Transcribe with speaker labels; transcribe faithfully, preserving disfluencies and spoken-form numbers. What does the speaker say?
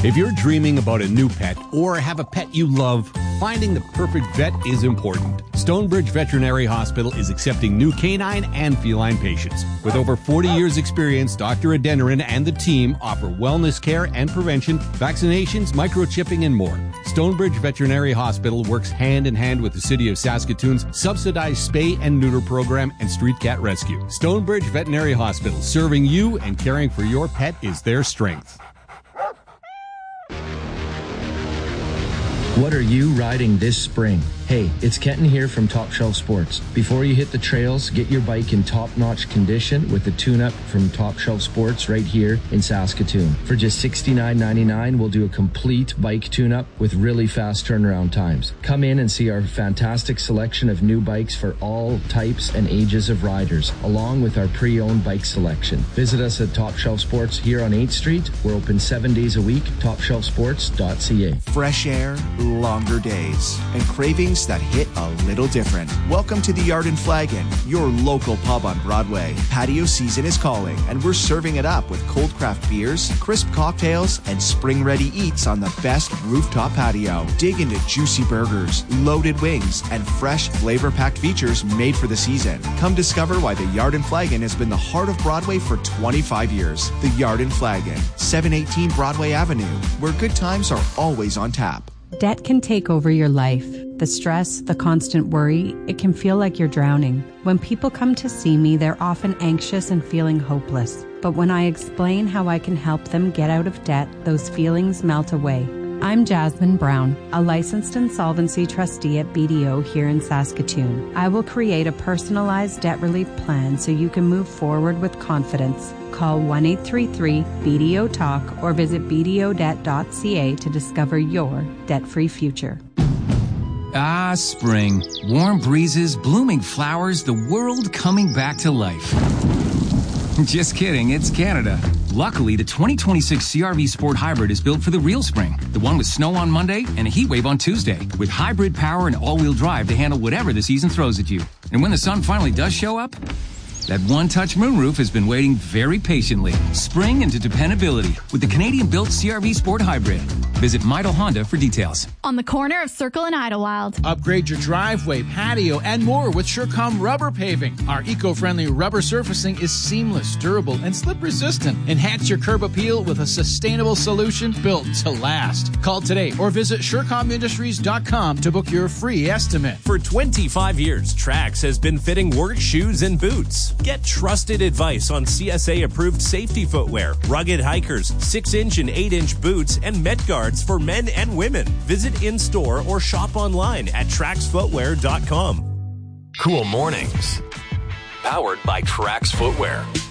Speaker 1: If you're dreaming about a new pet or have a pet you love, finding the perfect vet is important. Stonebridge Veterinary Hospital is accepting new canine and feline patients. With over forty years experience, Doctor Adeniran and the team offer wellness care and prevention, vaccinations, microchipping, and more. Stonebridge Veterinary Hospital works hand in hand with the City of Saskatoon's subsidized spay and neuter program and street cat rescue. Stonebridge Veterinary Hospital, serving you and caring for your pet is their strength.
Speaker 2: What are you riding this spring? Hey, it's Kenton here from Top Shelf Sports. Before you hit the trails, get your bike in top-notch condition with the tune-up from Top Shelf Sports right here in Saskatoon. For just sixty-nine ninety-nine, we'll do a complete bike tune-up with really fast turnaround times. Come in and see our fantastic selection of new bikes for all types and ages of riders, along with our pre-owned bike selection. Visit us at Top Shelf Sports here on eighth Street. We're open seven days a week, top shelf sports dot c a.
Speaker 3: Fresh air, longer days, and cravings that hit a little different. Welcome to the Yard and Flagon, your local pub on Broadway. Patio season is calling, and we're serving it up with cold craft beers, crisp cocktails, and spring-ready eats on the best rooftop patio. Dig into juicy burgers, loaded wings, and fresh, flavor-packed features made for the season. Come discover why the Yard and Flagon has been the heart of Broadway for twenty-five years. The Yard and Flagon, seven eighteen Broadway Avenue, where good times are always on tap.
Speaker 4: Debt can take over your life. The stress, the constant worry, it can feel like you're drowning. When people come to see me, they're often anxious and feeling hopeless. But when I explain how I can help them get out of debt, those feelings melt away. I'm Jasmine Brown, a licensed insolvency trustee at B D O here in Saskatoon. I will create a personalized debt relief plan so you can move forward with confidence. Call one eight three three B D O talk or visit b d o debt dot c a to discover your debt-free future.
Speaker 5: Ah, spring. Warm breezes, blooming flowers, the world coming back to life. Just kidding, it's Canada. Luckily, the twenty twenty-six C R V Sport Hybrid is built for the real spring. The one with snow on Monday and a heat wave on Tuesday. With hybrid power and all-wheel drive to handle whatever the season throws at you. And when the sun finally does show up, that one-touch moonroof has been waiting very patiently. Spring into dependability with the Canadian-built C R V Sport Hybrid. Visit Midel Honda for details.
Speaker 6: On the corner of Circle and Idlewild.
Speaker 7: Upgrade your driveway, patio, and more with Surecom Rubber Paving. Our eco-friendly rubber surfacing is seamless, durable, and slip-resistant. Enhance your curb appeal with a sustainable solution built to last. Call today or visit surecom industries dot com to book your free estimate.
Speaker 8: For twenty-five years, Trax has been fitting work shoes and boots. Get trusted advice on C S A-approved safety footwear, rugged hikers, six-inch and eight-inch boots, and Met Guards for men and women. Visit in-store or shop online at trax footwear dot com.
Speaker 9: Cool mornings. Powered by Trax Footwear.